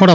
Ora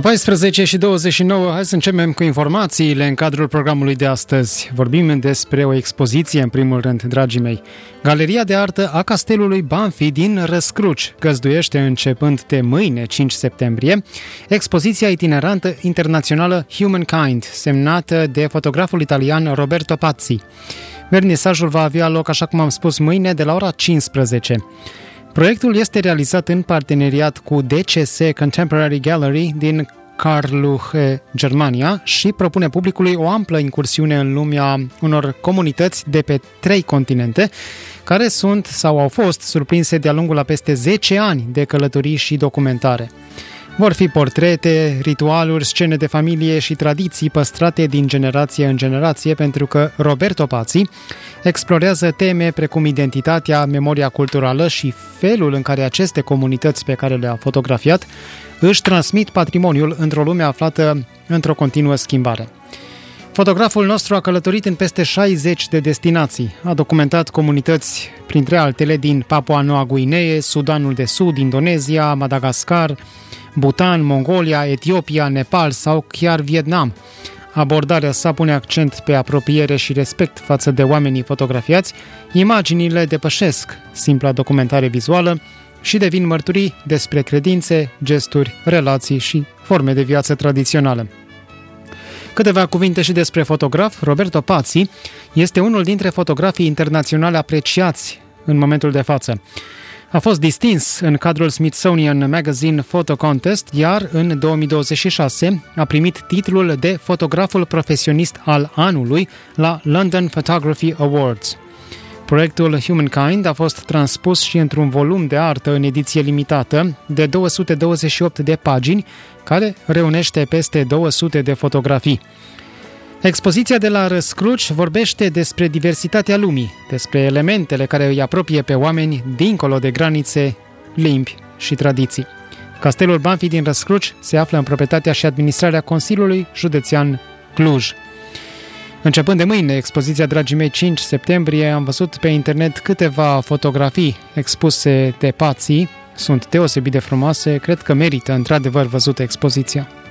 14:29, hai să începem cu informațiile în cadrul programului de astăzi. Vorbim despre o expoziție, în primul rând, dragii mei. Galeria de artă a Castelului Banfi din Răscruci găzduiește începând de mâine, 5 septembrie, expoziția itinerantă internațională Humankind, semnată de fotograful italian Roberto Pazzi. Vernisajul va avea loc, așa cum am spus, mâine de la ora 15. Proiectul este realizat în parteneriat cu DCS Contemporary Gallery din Karlsruhe, Germania, și propune publicului o amplă incursiune în lumea unor comunități de pe 3 continente care sunt sau au fost surprinse de-a lungul a peste 10 ani de călătorii și documentare. Vor fi portrete, ritualuri, scene de familie și tradiții păstrate din generație în generație, pentru că Roberto Pazzi explorează teme precum identitatea, memoria culturală și felul în care aceste comunități pe care le-a fotografiat își transmit patrimoniul într-o lume aflată într-o continuă schimbare. Fotograful nostru a călătorit în peste 60 de destinații. A documentat comunități, printre altele, din Papua Noua Guinee, Sudanul de Sud, Indonezia, Madagascar, Bhutan, Mongolia, Etiopia, Nepal sau chiar Vietnam. Abordarea sa pune accent pe apropiere și respect față de oamenii fotografiați. Imaginile depășesc simpla documentare vizuală și devin mărturii despre credințe, gesturi, relații și forme de viață tradițională. Câteva cuvinte și despre fotograf. Roberto Pazzi este unul dintre fotografii internaționale apreciați în momentul de față. A fost distins în cadrul Smithsonian Magazine Photo Contest, iar în 2026 a primit titlul de fotograful profesionist al anului la London Photography Awards. Proiectul Humankind a fost transpus și într-un volum de artă în ediție limitată de 228 de pagini, care reunește peste 200 de fotografii. Expoziția de la Răscruci vorbește despre diversitatea lumii, despre elementele care îi apropie pe oameni dincolo de granițe, limbi și tradiții. Castelul Banfi din Răscruci se află în proprietatea și administrarea Consiliului Județean Cluj. Începând de mâine, expoziția, dragii mei, 5 septembrie, am văzut pe internet câteva fotografii expuse de Pazzi. Sunt deosebit de frumoase, cred că merită într-adevăr văzută expoziția.